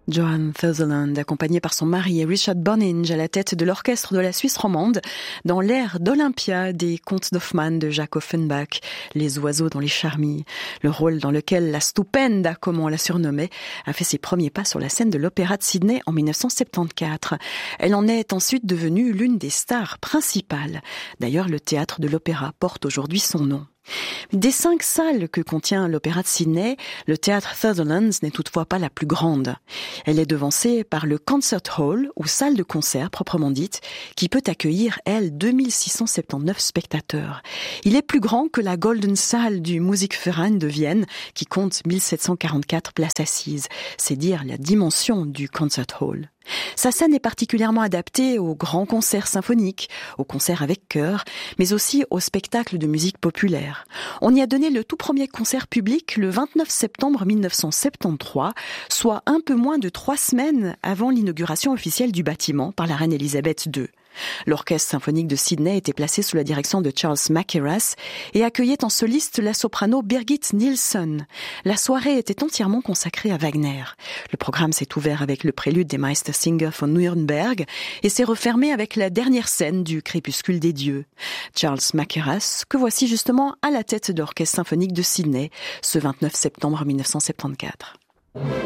Joan Sutherland, accompagnée par son mari Richard Boninge à la tête de l'orchestre de la Suisse romande, dans l'air d'Olympia des contes d'Hoffmann de Jacques Offenbach, Les oiseaux dans les charmilles, le rôle dans lequel la Stupenda, comme on la surnommait, a fait ses premiers pas sur la scène de l'Opéra de Sydney en 1974. Elle en est ensuite devenue l'une des stars principales. D'ailleurs, le théâtre de l'Opéra porte aujourd'hui son nom. Des 5 salles que contient l'Opéra de Sydney, le théâtre Sutherland's n'est toutefois pas la plus grande. Elle est devancée par le Concert Hall, ou salle de concert proprement dite, qui peut accueillir, elle, 2679 spectateurs. Il est plus grand que la Golden Saal du Musikverein de Vienne, qui compte 1744 places assises. C'est dire la dimension du Concert Hall. Sa scène est particulièrement adaptée aux grands concerts symphoniques, aux concerts avec chœur, mais aussi aux spectacles de musique populaire. On y a donné le tout premier concert public le 29 septembre 1973, soit un peu moins de 3 semaines avant l'inauguration officielle du bâtiment par la reine Elisabeth II. L'orchestre symphonique de Sydney était placé sous la direction de Charles Mackerras et accueillait en soliste la soprano Birgit Nilsson. La soirée était entièrement consacrée à Wagner. Le programme s'est ouvert avec le prélude des Meistersinger von Nürnberg et s'est refermé avec la dernière scène du Crépuscule des dieux. Charles Mackerras, que voici justement à la tête de l'orchestre symphonique de Sydney ce 29 septembre 1974.